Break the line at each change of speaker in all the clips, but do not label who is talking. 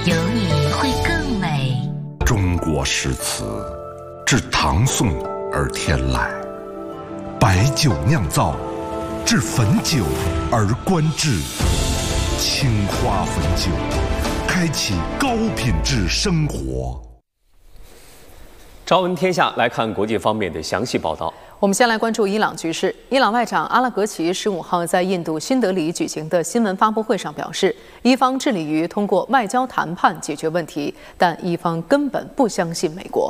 有你会更美。
中国诗词，至唐宋而天来，白酒酿造，至汾酒而观致。青花汾酒，开启高品质生活。
朝闻天下，来看国际方面的详细报道。
我们先来关注伊朗局势。伊朗外长阿拉格齐15号在印度新德里举行的新闻发布会上表示，伊方致力于通过外交谈判解决问题，但伊方根本不相信美国。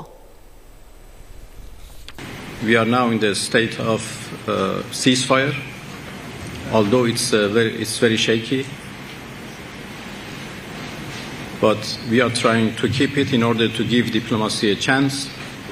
We are now in the state of ceasefire, although it's very shaky. But we are trying to keep it in order to give diplomacy a chance,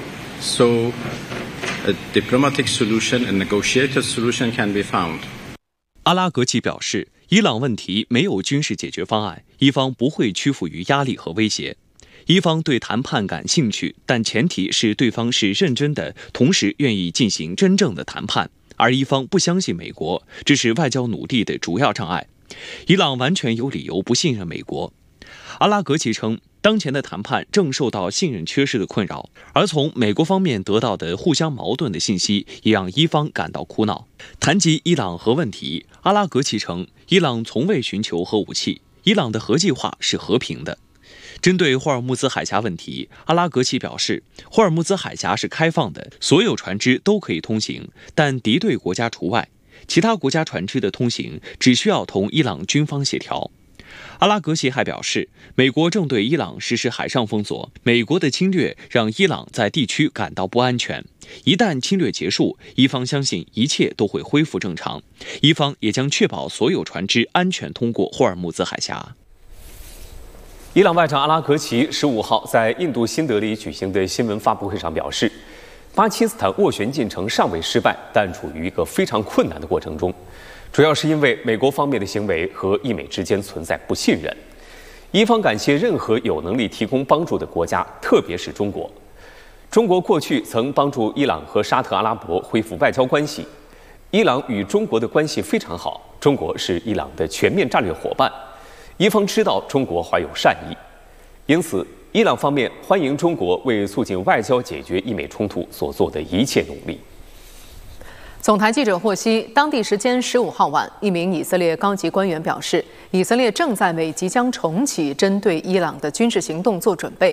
so a diplomatic solution, a negotiated solution can be found.
阿拉格齐表示，伊朗问题没有军事解决方案，伊方不会屈服于压力和威胁。伊方对谈判感兴趣，但前提是对方是认真的，同时愿意进行真正的谈判。而伊方不相信美国，这是外交努力的主要障碍。伊朗完全有理由不信任美国。阿拉格齐称，当前的谈判正受到信任缺失的困扰，而从美国方面得到的互相矛盾的信息也让伊方感到苦恼。谈及伊朗核问题，阿拉格齐称，伊朗从未寻求核武器，伊朗的核计划是和平的。针对霍尔木兹海峡问题，阿拉格齐表示，霍尔木兹海峡是开放的，所有船只都可以通行，但敌对国家除外，其他国家船只的通行只需要同伊朗军方协调。阿拉格齐还表示，美国正对伊朗实施海上封锁，美国的侵略让伊朗在地区感到不安全。一旦侵略结束，伊方相信一切都会恢复正常，伊方也将确保所有船只安全通过霍尔木兹海峡。伊朗外长阿拉格齐15号在印度新德里举行的新闻发布会上表示，巴基斯坦斡旋进程尚未失败，但处于一个非常困难的过程中，主要是因为美国方面的行为和伊美之间存在不信任。伊方感谢任何有能力提供帮助的国家，特别是中国。中国过去曾帮助伊朗和沙特阿拉伯恢复外交关系，伊朗与中国的关系非常好，中国是伊朗的全面战略伙伴。伊方知道中国怀有善意，因此伊朗方面欢迎中国为促进外交解决伊美冲突所做的一切努力。
总台记者获悉，当地时间15号晚，一名以色列高级官员表示，以色列正在为即将重启针对伊朗的军事行动做准备，